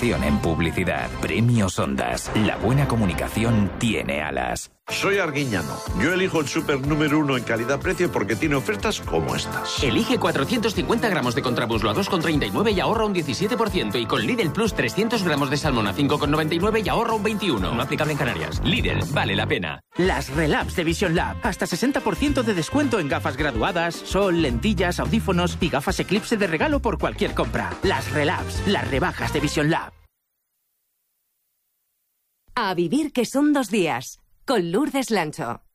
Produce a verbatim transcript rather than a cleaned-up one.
innovación en publicidad. Premios Ondas. La buena comunicación tiene alas. Soy Arguiñano. Yo elijo el súper número uno en calidad-precio porque tiene ofertas como estas. Elige cuatrocientos cincuenta gramos de contramuslo a dos con treinta y nueve y ahorra un diecisiete por ciento. Y con Lidl Plus trescientos gramos de salmón a cinco con noventa y nueve y ahorra un veintiuno por ciento. No aplicable en Canarias. Lidl, vale la pena. Las Relabs de Vision Lab. Hasta sesenta por ciento de descuento en gafas graduadas, sol, lentillas, audífonos y gafas Eclipse de regalo por cualquier compra. Las Relabs, las rebajas de Vision Lab. A vivir que son dos días. Con Lourdes Lancho.